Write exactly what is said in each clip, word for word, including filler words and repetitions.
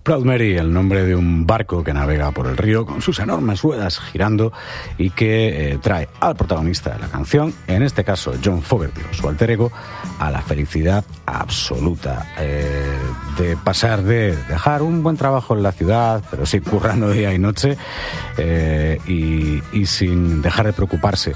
Proud Mary, el nombre de un barco que navega por el río con sus enormes ruedas girando y que eh, trae al protagonista de la canción, en este caso John Fogerty, su alter ego, a la felicidad absoluta, eh, de pasar de dejar un buen trabajo en la ciudad, pero sí currando día y noche, eh, y, y sin dejar de preocuparse.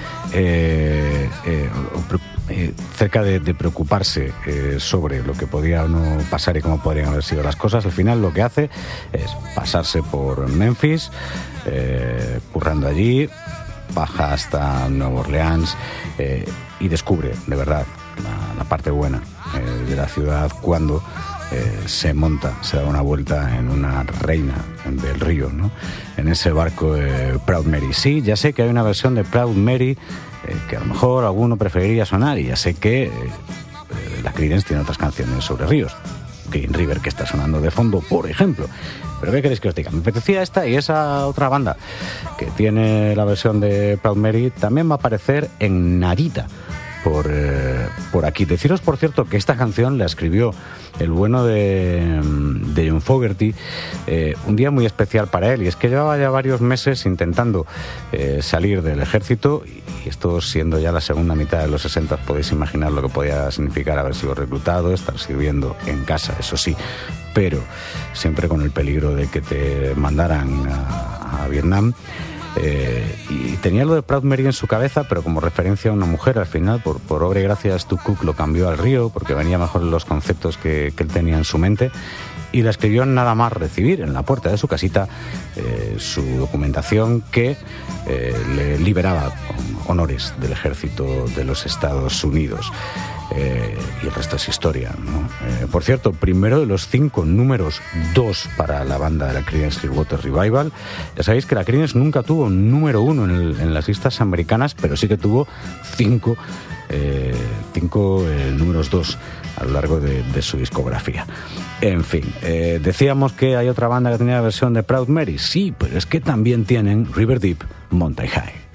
Eh, eh, eh, cerca de, de preocuparse eh, sobre lo que podía o no pasar y cómo podrían haber sido las cosas, al final lo que hace es pasarse por Memphis, eh, currando allí, baja hasta Nueva Orleans eh, y descubre de verdad la, la parte buena eh, de la ciudad cuando eh, se monta, se da una vuelta en una reina del río, ¿no? En ese barco eh, Proud Mary. Sí, ya sé que hay una versión de Proud Mary eh, que a lo mejor alguno preferiría sonar, y ya sé que eh, eh, la Creedence tiene otras canciones sobre ríos, Green River, que está sonando de fondo, por ejemplo. Pero ¿qué queréis que os diga? Me apetecía esta, y esa otra banda que tiene la versión de Proud Mary también va a aparecer en Narita por, eh, por aquí. Deciros, por cierto, que esta canción la escribió el bueno de, de John Fogerty eh, un día muy especial para él, y es que llevaba ya varios meses intentando eh, salir del ejército, y esto siendo ya la segunda mitad de los sesenta, podéis imaginar lo que podía significar haber sido reclutado, estar sirviendo en casa, eso sí, pero siempre con el peligro de que te mandaran a, a Vietnam. Eh, y tenía lo de Proud Mary en su cabeza, pero como referencia a una mujer. Al final, por, por obra y gracia, Stu Cook lo cambió al río porque venía mejor en los conceptos que, que él tenía en su mente, y la escribió nada más recibir en la puerta de su casita eh, su documentación que eh, le liberaba con honores del ejército de los Estados Unidos. Eh, y el resto es historia, ¿no? Eh, por cierto, primero de los cinco números dos para la banda de la Creedence Clearwater Revival. Ya sabéis que la Creedence nunca tuvo un número uno en, el, en las listas americanas, pero sí que tuvo cinco, eh, cinco eh, números dos a lo largo de, de su discografía. En fin, eh, decíamos que hay otra banda que tenía la versión de Proud Mary. Sí, pero es que también tienen River Deep, Mountain High.